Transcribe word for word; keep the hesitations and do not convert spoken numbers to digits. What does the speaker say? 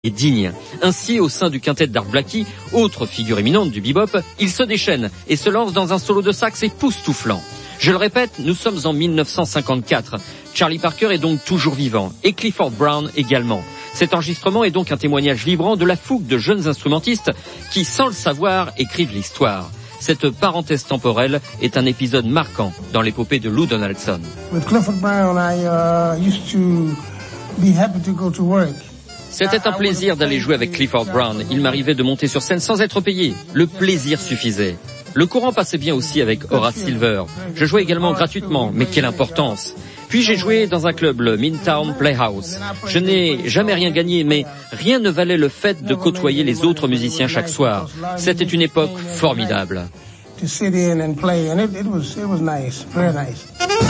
et digne. Ainsi, au sein du quintet d'Art Blakey, autre figure éminente du bebop, il se déchaîne et se lance dans un solo de sax époustouflant. Je le répète, nous sommes en mille neuf cent cinquante-quatre. Charlie Parker est donc toujours vivant, et Clifford Brown également. Cet enregistrement est donc un témoignage vibrant de la fougue de jeunes instrumentistes qui, sans le savoir, écrivent l'histoire. Cette parenthèse temporelle est un épisode marquant dans l'épopée de Lou Donaldson. With Clifford Brown, I uh, used to be happy to go to work. C'était un plaisir d'aller jouer avec Clifford Brown. Il m'arrivait de monter sur scène sans être payé. Le plaisir suffisait. Le courant passait bien aussi avec Horace Silver. Je jouais également gratuitement, mais quelle importance. Puis j'ai joué dans un club, le Midtown Playhouse. Je n'ai jamais rien gagné, mais rien ne valait le fait de côtoyer les autres musiciens chaque soir. C'était une époque formidable. To sit in and play, and it, it was it was nice, very nice.